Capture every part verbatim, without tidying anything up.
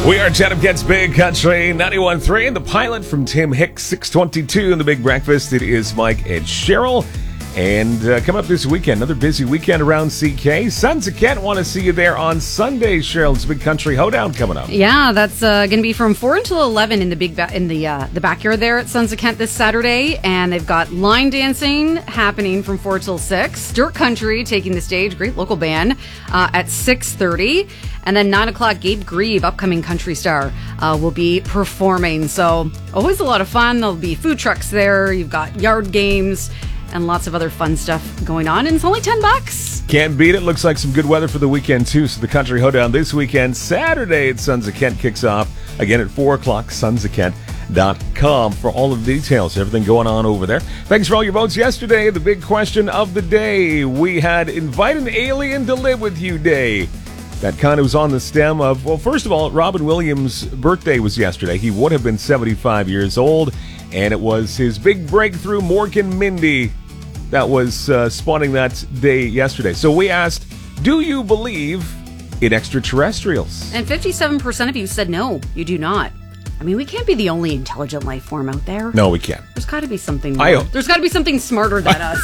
We are Chatham Kent's Big Country ninety-one point three, and the pilot from Tim Hicks, six twenty-two in the Big Breakfast. It is Mike and Cheryl. And uh, coming up this weekend, another busy weekend around C K. Sons of Kent want to see you there on Sunday, Cheryl. It's Big Country Hoedown coming up. Yeah, that's uh, going to be from four until eleven in the big ba- in the uh, the backyard there at Sons of Kent this Saturday. And they've got line dancing happening from four till six. Dirt Country taking the stage, great local band, uh, at six thirty. And then nine o'clock, Gabe Grieve, upcoming country star, uh, will be performing. So always a lot of fun. There'll be food trucks there. You've got yard games and lots of other fun stuff going on. And it's only ten bucks. Can't beat it. Looks like some good weather for the weekend, too. So the Country Hoedown this weekend, Saturday at Sons of Kent, kicks off again at four o'clock, sons of kent dot com for all of the details, everything going on over there. Thanks for all your votes yesterday. The big question of the day, we had Invite an Alien to Live With You Day. That kind of was on the stem of, well, first of all, Robin Williams' birthday was yesterday. He would have been seventy-five years old, and it was his big breakthrough, Mork and Mindy, that was uh, spawning that day yesterday. So we asked, do you believe in extraterrestrials? And fifty-seven percent of you said no, you do not. I mean, we can't be the only intelligent life form out there. No, we can't. There's got to be something more. I hope. There's got to be something smarter than us.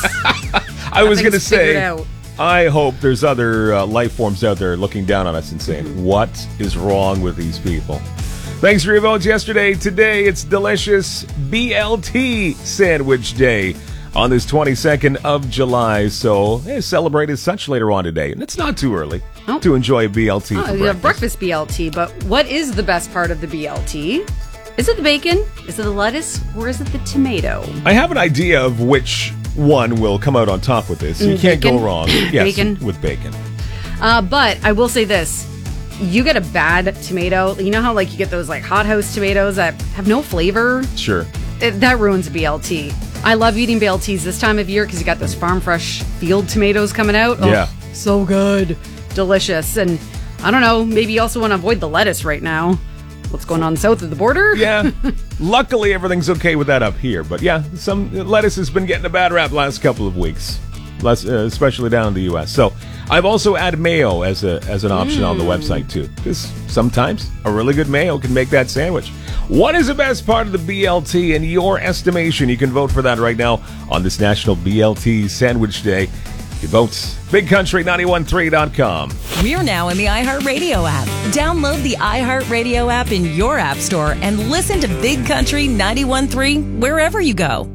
I was going to say, out. I hope there's other uh, life forms out there looking down on us and saying, mm-hmm. what is wrong with these people? Thanks for your votes yesterday. Today, it's delicious B L T Sandwich Day on this twenty-second of July. So, hey, celebrate as such later on today. And it's not too early oh. to enjoy a B L T oh, for breakfast. Yeah, breakfast B L T. But what is the best part of the B L T? Is it the bacon? Is it the lettuce? Or is it the tomato? I have an idea of which one will come out on top with this. You mm, can't bacon? go wrong. Yes, bacon. with bacon. Uh, but I will say this. You get a bad tomato. You know how like you get those like hothouse tomatoes that have no flavor? Sure. It, that ruins B L T. I love eating B L Ts this time of year because you got those farm fresh field tomatoes coming out. Oh, yeah. So good. Delicious. And I don't know, maybe you also want to avoid the lettuce right now. What's going on south of the border? Yeah. Luckily, everything's okay with that up here. But yeah, some lettuce has been getting a bad rap last couple of weeks, less, uh, especially down in the U S. So I've also added mayo as a as an option mm. on the website, too. Because sometimes a really good mayo can make that sandwich. What is the best part of the B L T in your estimation? You can vote for that right now on this National B L T Sandwich Day. Your votes, big country ninety-one point three dot com. We're now in the iHeartRadio app. Download the iHeartRadio app in your app store and listen to Big Country ninety-one point three wherever you go.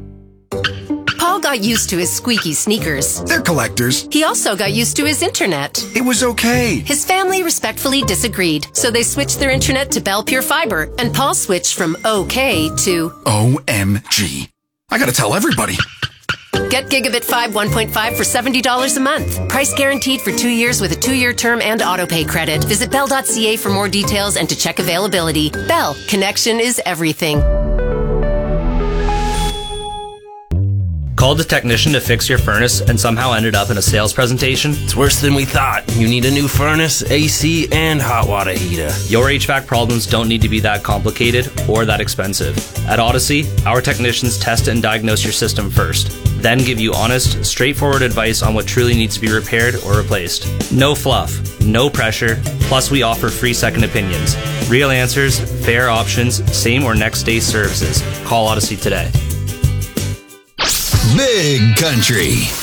Paul got used to his squeaky sneakers. They're collectors. He also got used to his internet. It was okay. His family respectfully disagreed, so they switched their internet to Bell Pure Fiber, and Paul switched from okay to O M G. I gotta tell everybody. Get Gigabit five one point five for seventy dollars a month. Price guaranteed for two years with a two-year term and autopay credit. Visit bell dot c a for more details and to check availability. Bell, connection is everything. Called a technician to fix your furnace and somehow ended up in a sales presentation? It's worse than we thought. You need a new furnace, A C, and hot water heater. Your H V A C problems don't need to be that complicated or that expensive. At Odyssey, our technicians test and diagnose your system first, then give you honest, straightforward advice on what truly needs to be repaired or replaced. No fluff, no pressure, plus we offer free second opinions. Real answers, fair options, same or next day services. Call Odyssey today. Big Country.